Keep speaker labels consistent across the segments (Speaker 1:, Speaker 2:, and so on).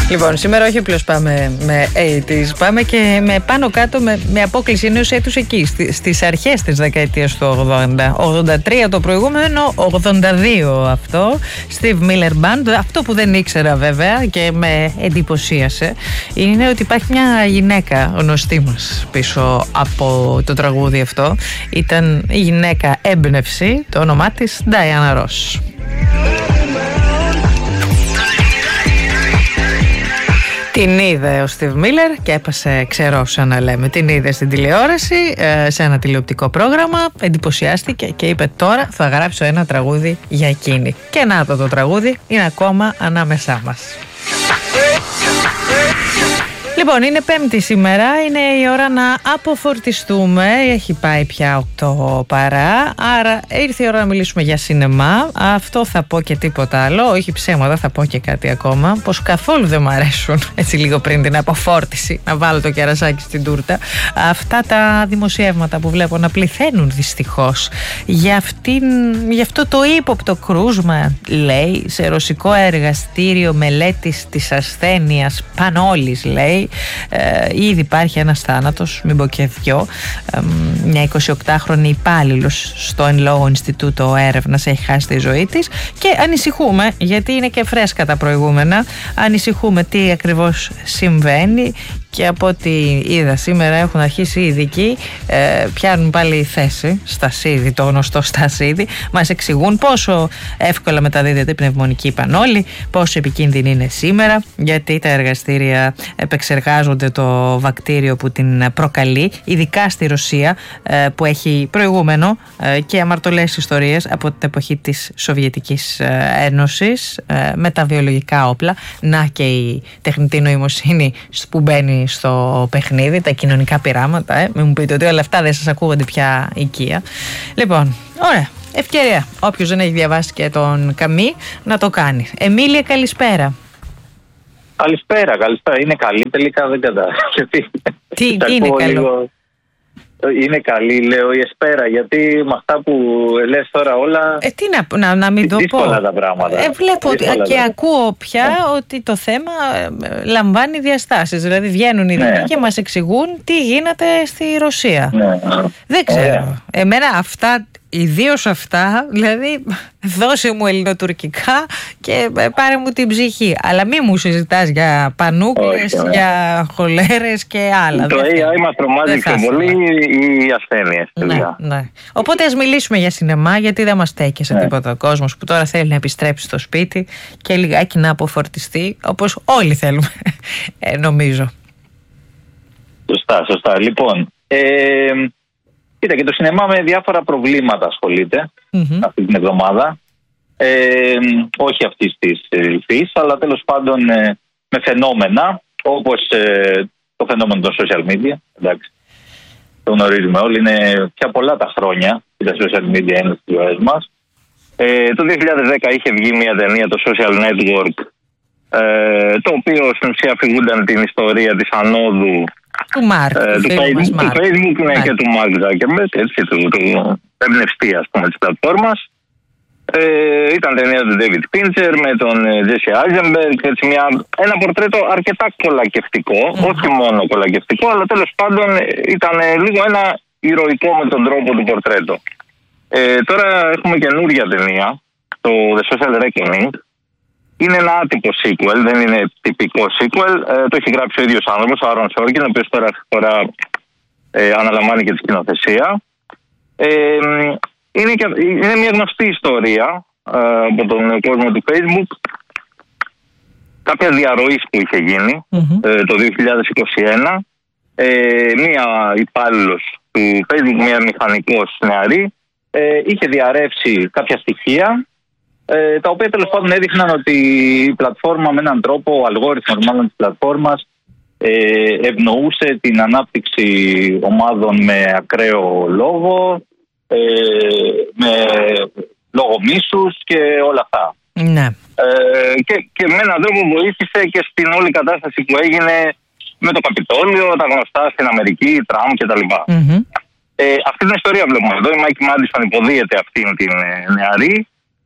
Speaker 1: Λοιπόν, σήμερα όχι απλώς πάμε με 80's, πάμε και με πάνω κάτω με απόκληση ενός έτους εκεί, στις αρχές της δεκαετίας του 80. 83 το προηγούμενο, 82 αυτό, Steve Miller Band. Αυτό που δεν ήξερα βέβαια και με εντυπωσίασε είναι ότι υπάρχει μια γυναίκα γνωστή μας πίσω από το τραγούδι αυτό. Ήταν η γυναίκα έμπνευση, το όνομά της Diana Ross. Την είδε ο Steve Miller και έπασε ξερός, σαν να λέμε. Την είδε στην τηλεόραση, σε ένα τηλεοπτικό πρόγραμμα, εντυπωσιάστηκε και είπε τώρα θα γράψω ένα τραγούδι για εκείνη. Και να το τραγούδι είναι ακόμα ανάμεσά μας. Λοιπόν, είναι Πέμπτη σήμερα, είναι η ώρα να αποφορτιστούμε. Έχει πάει πια 8 παρά, άρα ήρθε η ώρα να μιλήσουμε για σινεμά. Αυτό θα πω και τίποτα άλλο, όχι ψέματα, θα πω και κάτι ακόμα. Πως καθόλου δεν μου αρέσουν, έτσι λίγο πριν την αποφόρτιση, να βάλω το κερασάκι στην τούρτα, αυτά τα δημοσιεύματα που βλέπω να πληθαίνουν δυστυχώς για αυτό το ύποπτο κρούσμα, λέει, σε ρωσικό εργαστήριο μελέτης της ασθένειας Πανόλης, λέει. Ήδη υπάρχει ένας θάνατος, μην πω και δυο. Μια 28χρονη υπάλληλος στο εν λόγω Ινστιτούτο Έρευνας έχει χάσει τη ζωή της και ανησυχούμε, γιατί είναι και φρέσκα τα προηγούμενα, ανησυχούμε τι ακριβώς συμβαίνει. Και από ό,τι είδα σήμερα έχουν αρχίσει οι ειδικοί, πιάνουν πάλι θέση στα ΣΥΔΙ, το γνωστό στα ΣΥΔΙ. Μας εξηγούν πόσο εύκολα μεταδίδεται η πνευμονική πανόλη, πόσο επικίνδυνη είναι σήμερα, γιατί τα εργαστήρια επεξεργάζονται το βακτήριο που την προκαλεί, ειδικά στη Ρωσία που έχει προηγούμενο και αμαρτωλές ιστορίες από την εποχή της Σοβιετικής Ένωσης με τα βιολογικά όπλα. Να και η τεχνητή νοημοσύνη που μπαίνει στο παιχνίδι, τα κοινωνικά πειράματα. Μην μου πείτε ότι όλα αυτά δεν σας ακούγονται πια οικία. Λοιπόν, ωραία. Ευκαιρία. Όποιος δεν έχει διαβάσει και τον Καμί να το κάνει. Εμίλια, καλησπέρα.
Speaker 2: Καλησπέρα. Είναι καλή τελικά, δεν κατάλαβα.
Speaker 1: Τι είναι καλό?
Speaker 2: Είναι καλή, λέω, η Εσπέρα, γιατί με αυτά που λες τώρα όλα.
Speaker 1: Τι να μην το πω.
Speaker 2: Δύσκολα τα πράγματα.
Speaker 1: Βλέπω και ακούω πια ότι το θέμα λαμβάνει διαστάσεις. Δηλαδή βγαίνουν οι ειδικοί και μας εξηγούν τι γίνεται στη Ρωσία. Δεν ξέρω. Εμένα αυτά, ιδίως αυτά, δηλαδή δώσε μου ελληνοτουρκικά και πάρε μου την ψυχή. Αλλά μη μου συζητάς για πανούκλες, για χολέρες και άλλα.
Speaker 2: Το AI μας τρομάζει πιο πολύ οι ασθένειες.
Speaker 1: Ναι. Οπότε ας μιλήσουμε για σινεμά, γιατί δεν μας στέκει σε τίποτα ο κόσμος που τώρα θέλει να επιστρέψει στο σπίτι και λιγάκι να αποφορτιστεί, όπως όλοι θέλουμε, νομίζω.
Speaker 2: Σωστά. Λοιπόν, κοίτα, και το σινεμά με διάφορα προβλήματα ασχολείται αυτή την εβδομάδα. Όχι αυτής της υφής, αλλά τέλος πάντων με φαινόμενα, όπως το φαινόμενο των social media. Εντάξει, το γνωρίζουμε όλοι, είναι πια πολλά τα χρόνια που τα social media είναι στις ζωές μας. Το 2010 είχε βγει μια ταινία, το Social Network, το οποίο στην ουσία αφηγούνταν την ιστορία της ανόδου
Speaker 1: του
Speaker 2: Facebook και του Mark Zuckerberg, έτσι, του εμπνευστή, ας πούμε, της πλατφόρμας. Ήταν ταινία του David Fincher με τον Jesse Eisenberg, έτσι, ένα πορτρέτο αρκετά κολακευτικό, όχι μόνο κολακευτικό, αλλά τέλος πάντων ήταν λίγο ένα ηρωικό με τον τρόπο του πορτρέτο. Τώρα έχουμε καινούρια ταινία, το The Social Reckoning. Είναι ένα άτυπο sequel, δεν είναι τυπικό sequel. Το έχει γράψει ο ίδιος άνθρωπος, ο Aaron Sorkin, ο οποίος τώρα αναλαμβάνει και τη σκηνοθεσία. Είναι μια γνωστή ιστορία από τον κόσμο του Facebook, κάποια διαρροής που είχε γίνει το 2021. Μία υπάλληλος του Facebook, μία μηχανικός νεαρή, είχε διαρρεύσει κάποια στοιχεία, τα οποία τέλος πάντων έδειχναν ότι η πλατφόρμα με έναν τρόπο, ο αλγόριθμος μάλλον της πλατφόρμας, ευνοούσε την ανάπτυξη ομάδων με ακραίο λόγο, με λόγο μίσους και όλα αυτά.
Speaker 1: Ναι.
Speaker 2: Και με έναν τρόπο βοήθησε και στην όλη κατάσταση που έγινε με το Καπιτόλιο, τα γνωστά στην Αμερική, Τραμπ κτλ. Αυτή την ιστορία βλέπουμε εδώ. Η Μάικη Μάντισον υποδίεται αυτήν την νεαρή.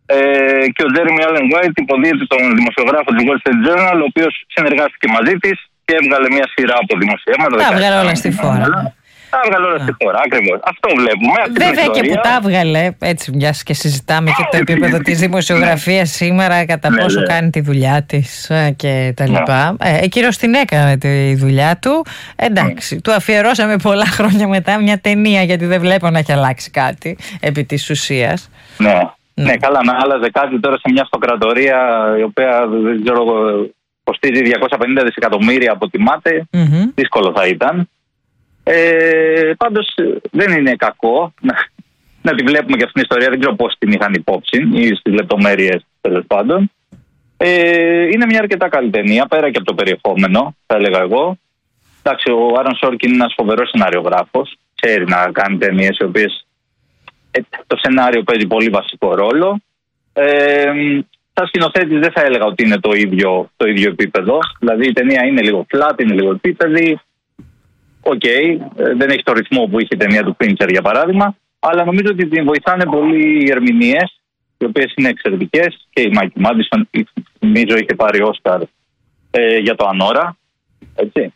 Speaker 2: Και ο Τζέρεμι Άλεν Γουάιτ υποδίεται τον δημοσιογράφο του Wall Street Journal, ο οποίος συνεργάστηκε μαζί της και έβγαλε μια σειρά από δημοσιεύματα.
Speaker 1: Τα έβγαλε όλα στη φόρα.
Speaker 2: Τα έβγαλε όλα στη χώρα, ακριβώς. Αυτό βλέπουμε.
Speaker 1: Βέβαια και που τα έβγαλε, έτσι μιας και συζητάμε και το επίπεδο της δημοσιογραφίας σήμερα, κατά πόσο κάνει τη δουλειά της και τα λοιπά. Κύριος την έκανε τη δουλειά του. Εντάξει, του αφιερώσαμε πολλά χρόνια μετά μια ταινία, γιατί δεν βλέπω να έχει αλλάξει κάτι επί της ουσίας.
Speaker 2: Ναι, καλά, να άλλαζε κάτι τώρα σε μια αυτοκρατορία η οποία δεν ξέρω, κοστίζει 250 δισεκατομμύρια αποτιμάται. Δύσκολο θα ήταν. Πάντως δεν είναι κακό να τη βλέπουμε και αυτήν την ιστορία. Δεν ξέρω πώς την είχαν υπόψη ή στις λεπτομέρειες, τέλος πάντων. Είναι μια αρκετά καλή ταινία, πέρα και από το περιεχόμενο, θα έλεγα εγώ. Εντάξει, ο Άρον Σόρκιν είναι ένας φοβερός σεναριογράφος. Ξέρει να κάνει ταινίες οι οποίες το σενάριο παίζει πολύ βασικό ρόλο. Σαν σκηνοθέτης δεν θα έλεγα ότι είναι το ίδιο επίπεδο. Δηλαδή η ταινία είναι λίγο flat, είναι λίγο επίπεδη. Δεν έχει το ρυθμό που είχε η ταινία του Fincher για παράδειγμα, αλλά νομίζω ότι την βοηθάνε πολύ οι ερμηνείες, οι οποίες είναι εξαιρετικές, και η Μάικη Μάντισον νομίζω είχε πάρει Όσκαρ για το Ανώρα. Έτσι.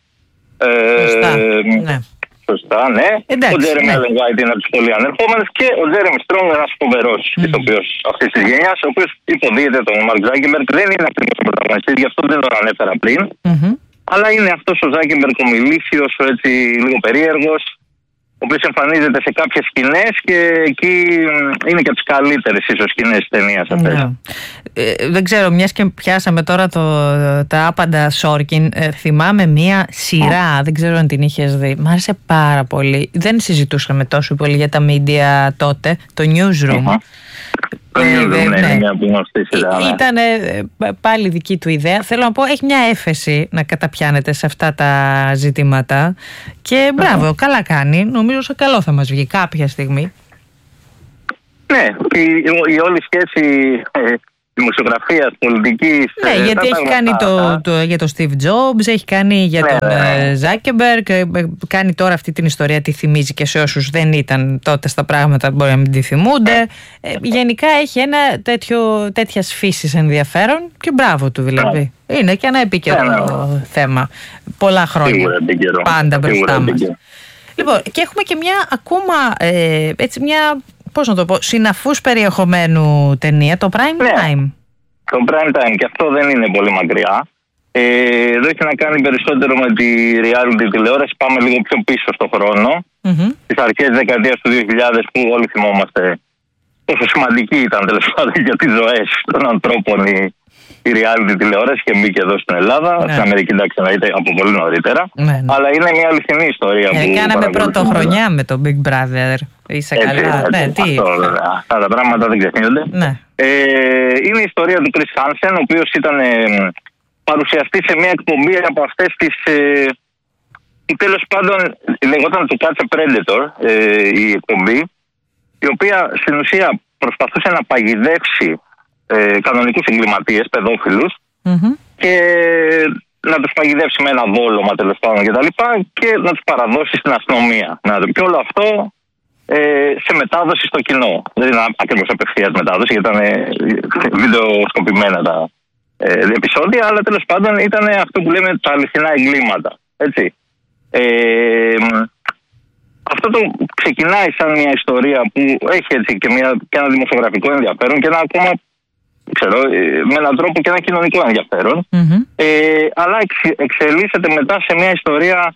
Speaker 2: Σωστά, ναι. Ο Τζέρεμι Άλεν Γουάιτ είναι από τους πολύ ανερχόμενους και ο Τζέρεμι Στρόνγκ είναι ένας φοβερός ηθοποιός αυτής της γενιάς, ο οποίος υποδίεται τον Μαρκ Ζάκεμπεργκ. Δεν είναι ακριβώς ο πρωταγωνιστής, γι' αυτό δεν τον ανέφερα πριν. Αλλά είναι αυτός ο Ζάκεμπεργκ ο μιλήσιος, έτσι λίγο περίεργος, ο οποίος εμφανίζεται σε κάποιες σκηνές και εκεί είναι και από τις καλύτερες ίσως σκηνές της ταινίας αυτές.
Speaker 1: Δεν ξέρω, μιας και πιάσαμε τώρα τα άπαντα Σόρκιν, θυμάμαι μια σειρά, δεν ξέρω αν την είχες δει, μ' άρεσε πάρα πολύ. Δεν συζητούσαμε τόσο πολύ για τα media τότε, το Newsroom. Ήταν πάλι δική του ιδέα. Θέλω να πω, έχει μια έφεση να καταπιάνεται σε αυτά τα ζητήματα. Και μπράβο, καλά κάνει. Νομίζω σε καλό θα μας βγει κάποια στιγμή.
Speaker 2: Ναι, η όλη σχέση δημοσιογραφίας, πολιτικής.
Speaker 1: Ναι, γιατί έχει κάνει για τον Steve Jobs, έχει κάνει για τον Zuckerberg, κάνει τώρα αυτή την ιστορία, τη θυμίζει και σε όσους δεν ήταν τότε στα πράγματα, μπορεί να μην τη θυμούνται. Γενικά έχει ένα τέτοιας φύσης ενδιαφέρον και μπράβο του δηλαδή. Είναι και ένα επίκαιρο θέμα. Πολλά χρόνια. Πάντα μπροστά μας. Λοιπόν, και έχουμε και μια ακόμα μια, πώς να το πω, συναφούς περιεχομένου ταινία, το Prime Time.
Speaker 2: Το Prime Time, και αυτό δεν είναι πολύ μακριά. Εδώ έχει να κάνει περισσότερο με τη reality τηλεόραση. Πάμε λίγο πιο πίσω στο χρόνο. Στις αρχές της δεκαετίας του 2000, που όλοι θυμόμαστε πόσο σημαντική ήταν τέλος πάντων για τις ζωές των ανθρώπων η reality τηλεόραση, και μπήκε εδώ στην Ελλάδα. Στην Αμερική, εντάξει, εννοείται από πολύ νωρίτερα. Αλλά είναι μια αληθινή ιστορία.
Speaker 1: Κάναμε πρωτοχρονιά με το Big Brother. Είσαι καλά.
Speaker 2: Αυτά τα πράγματα δεν ξεχνιόνται. Είναι η ιστορία του Chris Hansen, ο οποίος ήταν παρουσιαστής σε μια εκπομπή από αυτές τις. Τέλος πάντων, λεγόταν το Catch a Predator η εκπομπή, η οποία στην ουσία προσπαθούσε να παγιδεύσει κανονικούς εγκληματίες, παιδόφιλους, και να τους παγιδεύσει με ένα δόλωμα τέλος πάντων και να τους παραδώσει στην αστυνομία. Και όλο αυτό σε μετάδοση στο κοινό. Δεν είναι ακριβώς απευθείας μετάδοση, γιατί ήταν βιντεοσκοπημένα τα επεισόδια, αλλά τέλος πάντων ήταν αυτό που λέμε τα αληθινά εγκλήματα. Έτσι. Αυτό το ξεκινάει σαν μια ιστορία που έχει έτσι και ένα δημοσιογραφικό ενδιαφέρον και ένα ακόμα, με έναν τρόπο και ένα κοινωνικό ενδιαφέρον, αλλά εξελίσσεται μετά σε μια ιστορία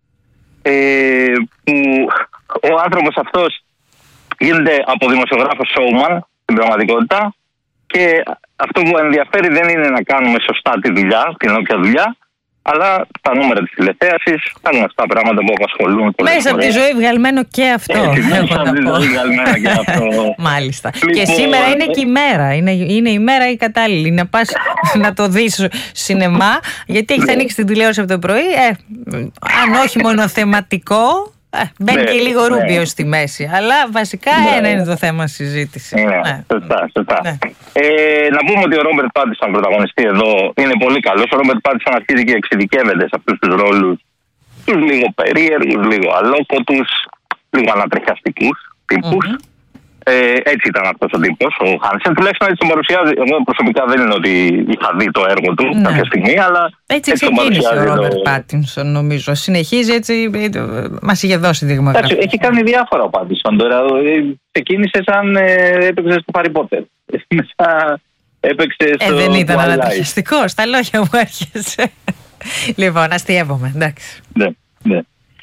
Speaker 2: που ο άνθρωπος αυτός γίνεται από δημοσιογράφο showman στην πραγματικότητα, και αυτό που ενδιαφέρει δεν είναι να κάνουμε σωστά τη δουλειά, την όποια δουλειά, αλλά τα νούμερα της τηλεθέασης, τα γνωστά πράγματα που απασχολούν.
Speaker 1: Μέσα από τη ζωή βγαλμένο και αυτό.
Speaker 2: Μέσα από τη ζωή βγαλμένο και αυτό.
Speaker 1: Μάλιστα. Και σήμερα είναι και η μέρα. Είναι η μέρα η κατάλληλη. Να πας να το δεις σινεμά, γιατί έχεις ανοίξει την τηλεόραση από το πρωί. Αν όχι μονοθεματικό, μπαίνει και λίγο Ρούμπιο στη μέση. Αλλά βασικά ένα είναι το θέμα συζήτηση.
Speaker 2: Σωστά. Να πούμε ότι ο Ρόμπερτ Πάτισον, πρωταγωνιστή εδώ, είναι πολύ καλός. Ο Ρόμπερτ Πάτισον αρχίζει και εξειδικεύεται σε αυτούς τους ρόλους, τους λίγο περίεργους, λίγο αλόκοτους, λίγο ανατριχιαστικούς τύπους. Έτσι ήταν αυτός ο τύπος, ο Χάνσεν. Τουλάχιστον έτσι τον παρουσιάζει. Εγώ προσωπικά δεν είναι ότι είχα δει το έργο του κάποια στιγμή, αλλά.
Speaker 1: Έτσι ξεκίνησε ο Ρόμπερτ Πάτινσον, νομίζω. Συνεχίζει έτσι. Μας είχε δώσει δειγματικά.
Speaker 2: Έχει κάνει διάφορα ο Πάτινσον τώρα. Ξεκίνησε σαν έπαιξε στο Harry Potter. Έπαιξε στο.
Speaker 1: Δεν ήταν ανατριχιαστικό. Στα λόγια μου έρχεσαι. Λοιπόν, αστειεύομαι. Εντάξει.
Speaker 2: Ναι.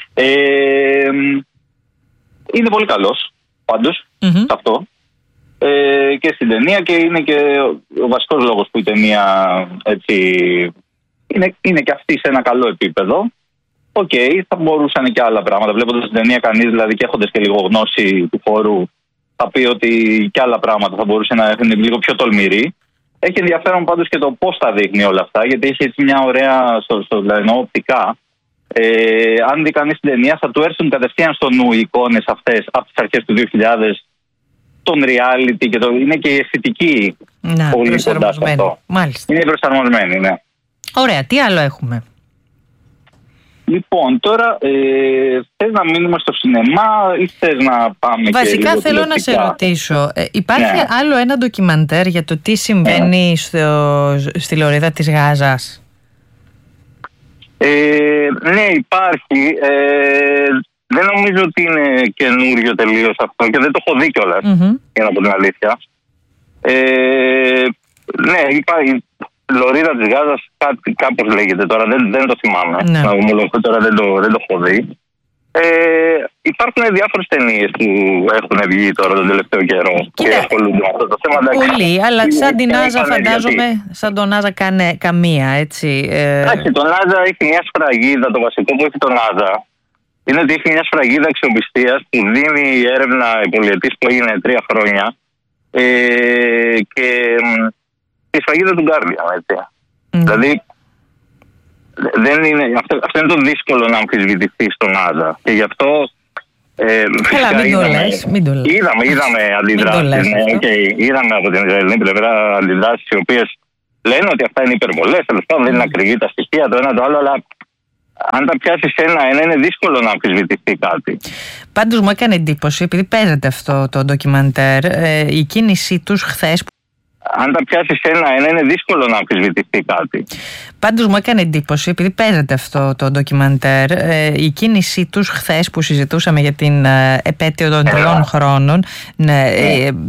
Speaker 2: Είναι πολύ καλός πάντως σε αυτό. Και στην ταινία, και είναι και ο βασικός λόγος που η ταινία έτσι είναι και αυτή σε ένα καλό επίπεδο. Θα μπορούσαν και άλλα πράγματα. Βλέποντας την ταινία κανείς, δηλαδή, και έχοντας και λίγο γνώση του χώρου, θα πει ότι και άλλα πράγματα θα μπορούσε να είναι λίγο πιο τολμηρή. Έχει ενδιαφέρον πάντως και το πώς τα δείχνει όλα αυτά, γιατί έχει έτσι μια ωραία, δηλαδή, οπτικά. Αν δει κανείς την ταινία, θα του έρθουν κατευθείαν στο νου οι εικόνες αυτές από τις αρχές του 2000, τον reality, και είναι και η αισθητική πολύ κοντά σε αυτό.
Speaker 1: Μάλιστα.
Speaker 2: Είναι προσαρμοσμένη, ναι.
Speaker 1: Ωραία, τι άλλο έχουμε?
Speaker 2: Λοιπόν, τώρα θες να μείνουμε στο σινεμά ή θες να πάμε?
Speaker 1: Βασικά και θέλω να σε ρωτήσω, υπάρχει άλλο ένα ντοκιμαντέρ για το τι συμβαίνει στη λωρίδα της Γάζας?
Speaker 2: Ναι, υπάρχει. Δεν νομίζω ότι είναι καινούριο τελείως αυτό, και δεν το έχω δει κιόλας, για να πω την αλήθεια. Ναι, υπάρχει. Λωρίδα της Γάζας, κάπως λέγεται τώρα, δεν το θυμάμαι. Να ομολογώ τώρα, δεν το έχω δει. Υπάρχουν διάφορες ταινίες που έχουν βγει τώρα τον τελευταίο καιρό και ασχολούνται με αυτό το θέμα.
Speaker 1: Πολύ, αλλά σαν την Νάζα, φαντάζομαι, σαν τον Νάζα καμία, έτσι.
Speaker 2: Εντάξει, τον Νάζα έχει μια σφραγίδα. Το βασικό που έχει τον Νάζα είναι ότι έχει μια σφραγίδα αξιοπιστίας που δίνει η έρευνα η πολυετής που έγινε 3 χρόνια, και τη σφραγίδα του Guardian, έτσι. Δηλαδή, αυτό είναι το δύσκολο να αμφισβητηθεί στον Νάζα. Και γι' αυτό.
Speaker 1: Καλά, μην το λες.
Speaker 2: Είδαμε αντιδράσεις. Είδαμε από την Ισραηλινή πλευρά αντιδράσεις οι οποίες λένε ότι αυτά είναι υπερβολές. Τέλος πάντων, δεν είναι ακριβή τα στοιχεία, το ένα το άλλο, αλλά αν τα πιάσεις ένα-ένα, είναι δύσκολο να αμφισβητηθεί κάτι.
Speaker 1: Πάντως μου έκανε εντύπωση, επειδή παίζεται αυτό το ντοκιμαντέρ, η κίνησή τους χθες.
Speaker 2: Αν τα πιάσεις ένα-ένα, είναι δύσκολο να αμφισβητηθεί κάτι.
Speaker 1: Πάντως μου έκανε εντύπωση, επειδή παίζεται αυτό το ντοκιμαντέρ, η κίνησή τους χθες που συζητούσαμε για την επέτειο των 3 χρόνων.